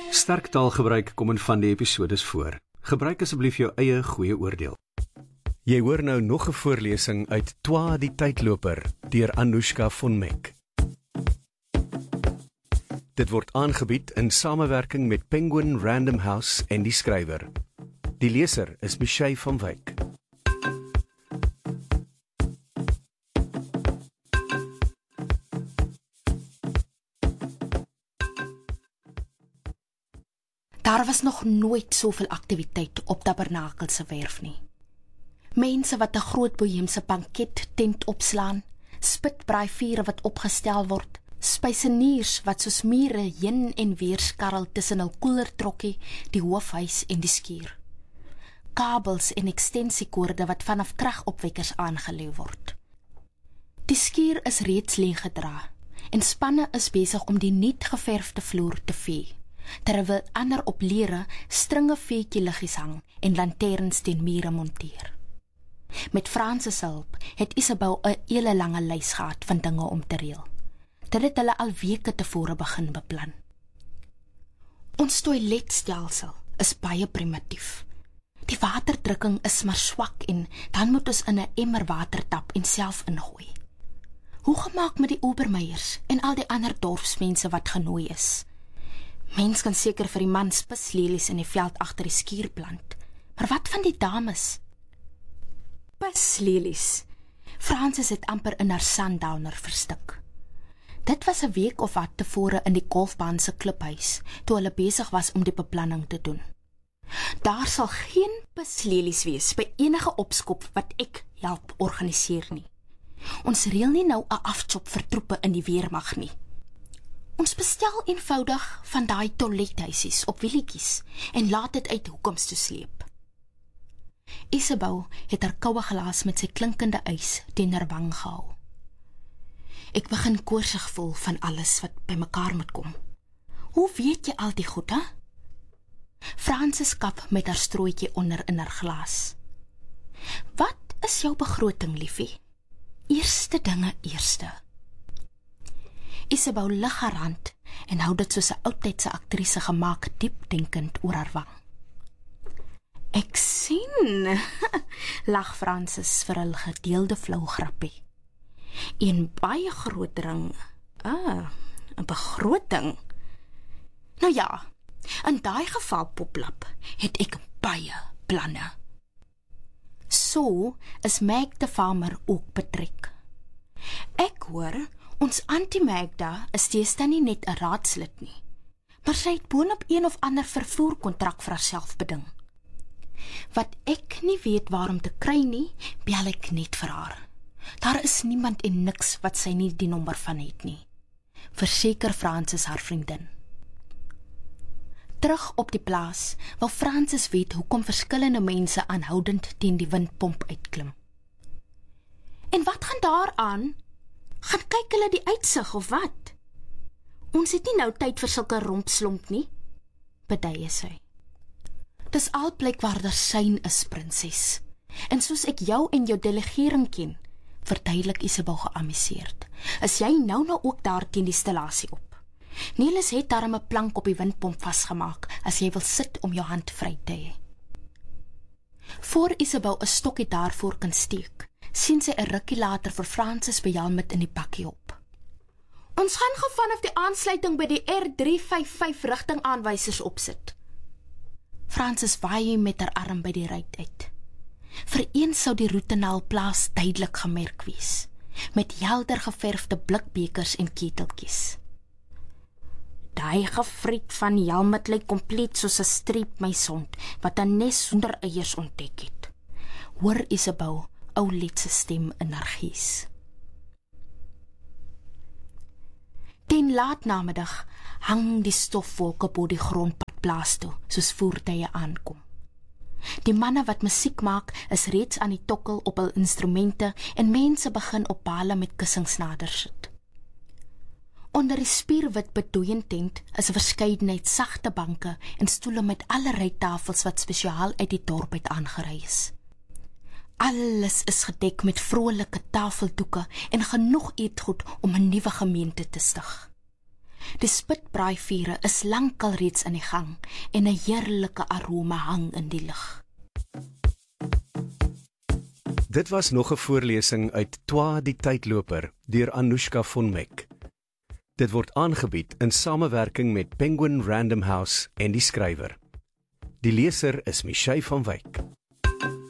Sterk taalgebruik kom in van die episodes voor. Gebruik asseblief jou eie goeie oordeel. Jy hoor nou nog 'n voorlesing uit Twa die Tydloper deur Anoushka von Meck. Dit word aangebied in samewerking met Penguin Random House en die skrywer. Die leser is Michelle van Wyk. Daar was nog nooit soveel aktiwiteit op Tabernakel se werf nie. Mense wat 'n groot boheemse banket tent opslaan, spitbraaivuure wat opgestel word, spyseniers wat soos mure heen en weer skarrel tussen 'n koelertrokkie, die hoofhuis en die skuur. Kabels en ekstensiekoorde wat vanaf kragopwekkers aangelê word. Die skuur is reeds leeggedra en spanne is besig om die nuut geverfde vloer te vee, terwyl ander op lere stringe veetjie-liggies hang en lanterns teen mure monteer. Met Franse se hulp het Isabel 'n hele lange lys gehad van dinge om te reël. Dit het hulle al weke tevore begin beplan. Ons toiletstelsel is baie primitief. Die waterdrukking is maar swak en dan moet ons in 'n emmer water tap en self ingooi. Hoe gemaak met die Obermeyers en al die ander dorpsmense wat genooi is? Mens kan seker vir die man spislelies in die veld agter die skuur plant, maar wat van die dames? Spislelies. Frances het amper in haar sundowner verstik. Dit was 'n week of wat tevore in die golfbaan se klubhuis, toe hulle besig was om die beplanning te doen. Daar sal geen spislelies wees by enige opskop wat ek help organiseer nie. Ons reël nie nou 'n afchop vir troepe in die weermag nie. Ons bestel eenvoudig van daai toilethuisies op wielietjies en laat dit uit hoekoms toe sleep. Isabel het haar koue glas met sy klinkende ys teen haar wang gehou. Ek begin koorsig voel van alles wat by mekaar moet kom. Hoe weet jy al die goed, hè? Frances kap met haar strooitjie onder in haar glas. Wat is jou begroting, liefie? Eerste dinge eerste. Isabel lig haar hand en hou dit soos 'n oudtydse aktrise gemaak diep denkend oor haar wang. Ek sien, lag Frances vir hul gedeelde flou grappie. Een baie groot ring, 'n begroting. Nou ja, in daai geval, poplap, het ek baie planne. So is Meg de Farmer ook betrek. Ek hoor, ons Auntie Magda is deesdae nie net 'n raadslid nie, maar sy het boonop een of ander vervoerkontrak vir haarself beding. Wat ek nie weet waarom te kry nie, bel ek net vir haar. Daar is niemand en niks wat sy nie die nommer van het nie. Verseker Frances haar vriendin. Terug op die plaas, wil Frances weet hoekom verskillende mense aanhoudend teen die windpomp uitklim. En wat gaan daar aan? Gaan kyk hulle die uitsig of wat? Ons het nie nou tyd vir sulke rompslomp nie, beduie sy. Dis al plek waar daar sein is, prinses. En soos ek jou en jou delegering ken, verduidelik Isabel geamuseerd, is jy nou ook daar teen die stellasie op. Nelis het daarom 'n plank op die windpomp vasgemaak, as jy wil sit om jou hand vry te hê. Voor Isabel 'n stokkie daarvoor kan steek, sien sy 'n rukkie later vir Frances behelmd in die bakkie op. Ons gaan gou vanaf die aansluiting by die R355 rigting aanwysers opsit. Frances waai met haar arm by die ruit uit. Vir eens sou die roete na hul plaas duidelik gemerk wees, met helder geverfde blikbekers en keteltjies. Daai gefriet van Helmut lyk kompleet soos 'n streepmeisond wat 'n nes sonder eiers ontdek het. Hoor Isabel, Oulet se stem in haar gees. Teen laat namiddag hang die stofwolke bo die grondpad plaas toe, soos voertuie aankom. Die manne wat musiek maak is reeds aan die tokkel op hul instrumente en mense begin op pale met kussings nader sit. Onder die spierwit bedoeientent is 'n verskeidenheid sagte banke en stoele met allerlei tafels wat spesiaal uit die dorp uit aangery is. Alles is gedek met vrolike tafeldoeke en genoeg eetgoed om 'n nuwe gemeente te stig. Die spitbraaivure is lankal reeds in die gang en 'n heerlike aroma hang in die lug. Dit was nog 'n voorlesing uit Twa die Tydloper deur Anoushka von Meck. Dit word aangebied in samewerking met Penguin Random House en die skrywer. Die leser is Michelle van Wyk.